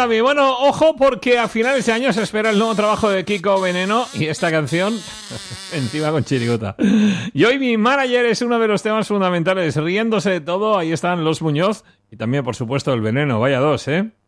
Gaby. Bueno, ojo porque a finales de año se espera el nuevo trabajo de Kiko Veneno y esta canción encima con chirigota. Y hoy mi manager es uno de los temas fundamentales, riéndose de todo. Ahí están Los Muñoz y también, por supuesto, el Veneno. Vaya dos, ¿eh?